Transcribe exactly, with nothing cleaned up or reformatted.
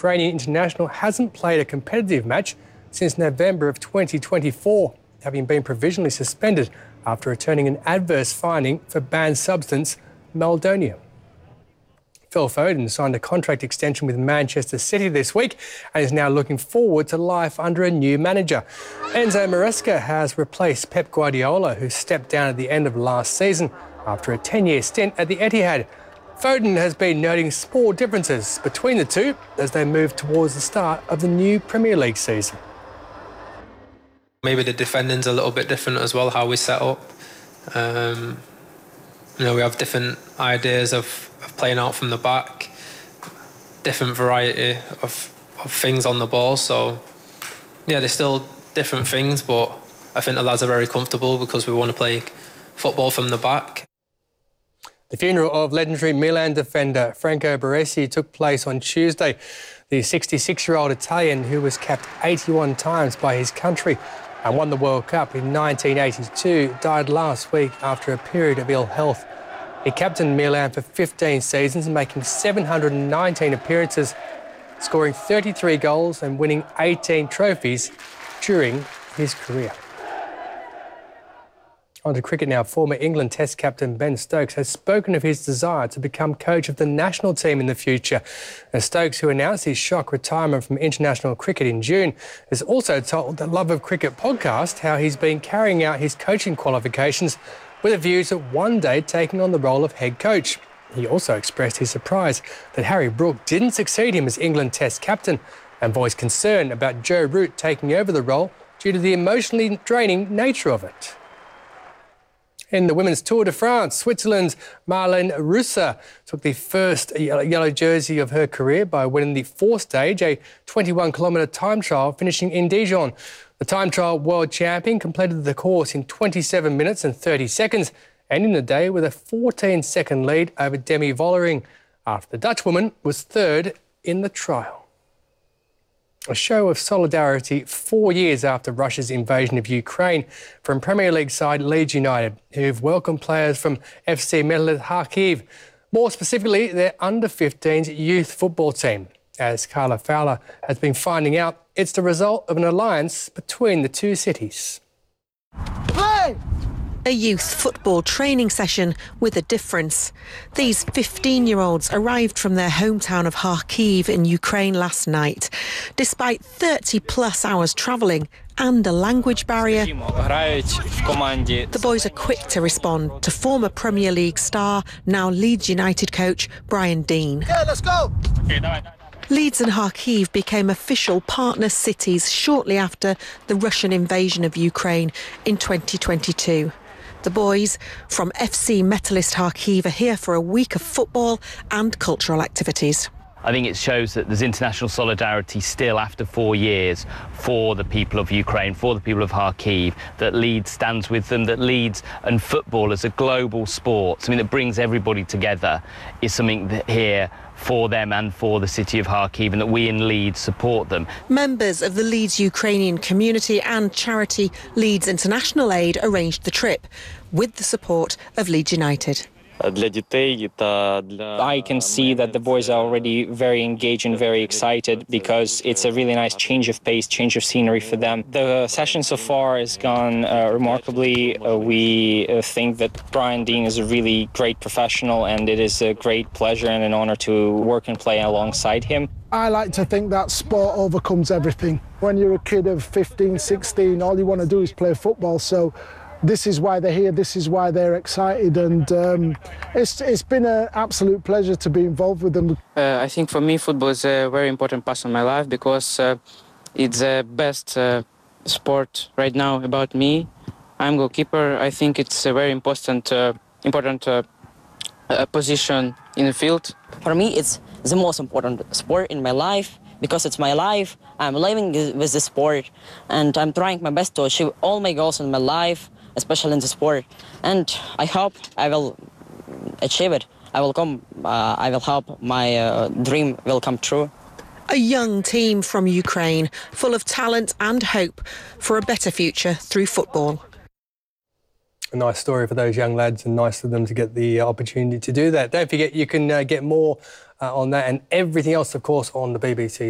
Ukrainian international hasn't played a competitive match since November of twenty twenty-four, having been provisionally suspended after returning an adverse finding for banned substance meldonium. Phil Foden signed a contract extension with Manchester City this week and is now looking forward to life under a new manager. Enzo Maresca has replaced Pep Guardiola, who stepped down at the end of last season after a ten-year stint at the Etihad. Foden has been noting small differences between the two as they move towards the start of the new Premier League season. Maybe the defending's a little bit different as well, how we set up. Um, you know, we have different ideas of, of playing out from the back, different variety of, of things on the ball. So, yeah, there's still different things, but I think the lads are very comfortable because we want to play football from the back. The funeral of legendary Milan defender Franco Baresi took place on Tuesday. The sixty-six-year-old Italian, who was capped eighty-one times by his country and won the World Cup in nineteen eighty-two, died last week after a period of ill health. He captained Milan for fifteen seasons, making seven hundred nineteen appearances, scoring thirty-three goals and winning eighteen trophies during his career. On to cricket now. Former England Test captain Ben Stokes has spoken of his desire to become coach of the national team in the future. And Stokes, who announced his shock retirement from international cricket in June, has also told the Love of Cricket podcast how he's been carrying out his coaching qualifications with a view to one day taking on the role of head coach. He also expressed his surprise that Harry Brook didn't succeed him as England Test captain and voiced concern about Joe Root taking over the role due to the emotionally draining nature of it. In the Women's Tour de France, Switzerland's Marlene Reusser took the first yellow jersey of her career by winning the fourth stage, a twenty-one kilometre time trial, finishing in Dijon. The time trial world champion completed the course in twenty-seven minutes and thirty seconds, ending the day with a fourteen second lead over Demi Vollering, after the Dutch woman was third in the trial. A show of solidarity four years after Russia's invasion of Ukraine from Premier League side Leeds United, who've welcomed players from F C Metalist Kharkiv, more specifically their under fifteens youth football team. As Carla Fowler has been finding out, it's the result of an alliance between the two cities. Play! A youth football training session with a difference. These fifteen-year-olds arrived from their hometown of Kharkiv in Ukraine last night. Despite thirty plus hours travelling and a language barrier, the boys are quick to respond to former Premier League star, now Leeds United coach Brian Deane. Yeah, let's go! Leeds and Kharkiv became official partner cities shortly after the Russian invasion of Ukraine in twenty twenty-two. The boys from F C Metalist Kharkiv are here for a week of football and cultural activities. I think it shows that there's international solidarity still after four years for the people of Ukraine, for the people of Kharkiv, that Leeds stands with them, that Leeds and football as a global sport, something that brings everybody together, is something that here for them and for the city of Kharkiv, and that we in Leeds support them. Members of the Leeds Ukrainian community and charity Leeds International Aid arranged the trip with the support of Leeds United. I can see that the boys are already very engaged and very excited because it's a really nice change of pace, change of scenery for them. The session so far has gone uh, remarkably. Uh, we uh, think that Brian Deane is a really great professional, and it is a great pleasure and an honour to work and play alongside him. I like to think that sport overcomes everything. When you're a kid of fifteen, sixteen, all you want to do is play football. So this is why they're here, this is why they're excited, and um, it's, it's been an absolute pleasure to be involved with them. Uh, I think for me football is a very important part of my life because uh, it's the best uh, sport right now about me. I'm goalkeeper. I think it's a very important, uh, important uh, uh, position in the field. For me, it's the most important sport in my life because it's my life. I'm living with the sport, and I'm trying my best to achieve all my goals in my life, especially in the sport, and I hope I will achieve it. I will come, uh, I will hope my uh, dream will come true. A young team from Ukraine, full of talent and hope for a better future through football. A nice story for those young lads, and nice for them to get the opportunity to do that. Don't forget, you can uh, get more uh, on that and everything else, of course, on the B B C.